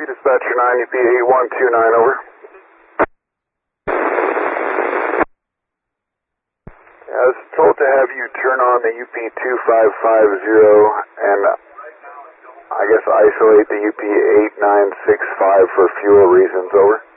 Dispatcher 9, UP 8129, over. I was told to have you turn on the UP 2550 and I guess isolate the UP 8965 for fuel reasons, over.